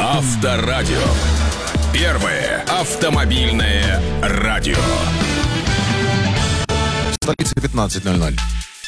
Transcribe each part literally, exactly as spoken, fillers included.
Авторадио. Первое автомобильное радио. Столица пятнадцать ноль ноль.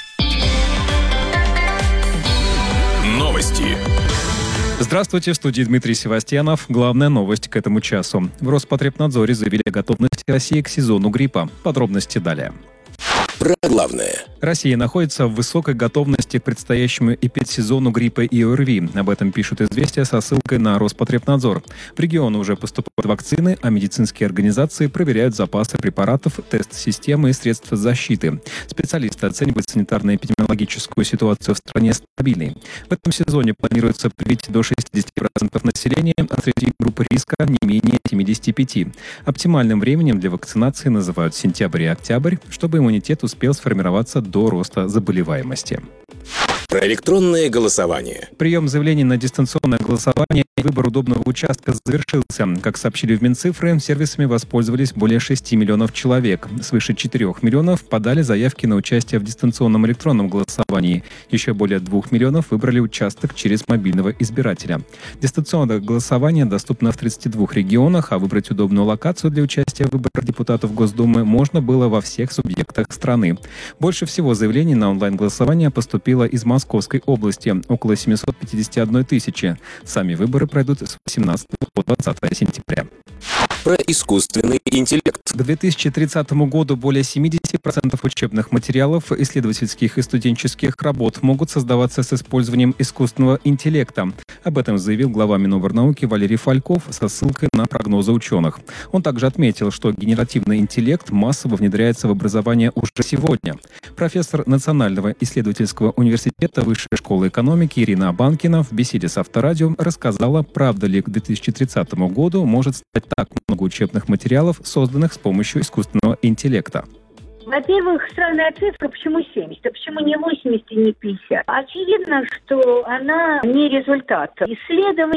Новости. Здравствуйте, в студии Дмитрий Севастьянов. Главная новость к этому часу. В Роспотребнадзоре заявили о готовности России к сезону гриппа. Подробности далее. Про главное. Россия находится в высокой готовности к предстоящему эпидсезону гриппа и ОРВИ. Об этом пишут «Известия» со ссылкой на Роспотребнадзор. В регионы уже поступают вакцины, а медицинские организации проверяют запасы препаратов, тест-системы и средства защиты. Специалисты оценивают санитарно-эпидемиологическую ситуацию в стране стабильной. В этом сезоне планируется привить до шестьдесят процентов населения, а среди группы риска не менее семьдесят пять процентов. Оптимальным временем для вакцинации называют сентябрь и октябрь, чтобы иммунитет успел сформироваться до роста заболеваемости. Про электронное голосование. Прием заявлений на дистанционное голосование и выбор удобного участка завершился. Как сообщили в Минцифры, сервисами воспользовались более шести миллионов человек. Свыше четырёх миллионов подали заявки на участие в дистанционном электронном голосовании. Еще более двух миллионов выбрали участок через мобильного избирателя. Дистанционное голосование доступно в тридцати двух регионах, а выбрать удобную локацию для участия в выборах депутатов Госдумы можно было во всех субъектах страны. Больше всего заявлений на онлайн-голосование поступило из Московской области – около семьсот пятьдесят одна тысяча. Сами выборы пройдут с восемнадцатого по двадцатое сентября. Про искусственный интеллект. К две тысячи тридцатому году более семьдесят процентов учебных материалов, исследовательских и студенческих работ могут создаваться с использованием искусственного интеллекта. Об этом заявил глава Миноборнауки Валерий Фальков со ссылкой на прогнозы ученых. Он также отметил, что генеративный интеллект массово внедряется в образование уже сегодня. Профессор Национального исследовательского университета Высшей школы экономики Ирина Абанкина в беседе с Авторадио рассказала, правда ли к две тысячи тридцатому году может стать так много учебных материалов, созданных с помощью искусственного интеллекта. Во-первых, странная цифра, почему семьдесят, а почему не восемьдесят и не пятьдесят? Очевидно, что она не результат исследований,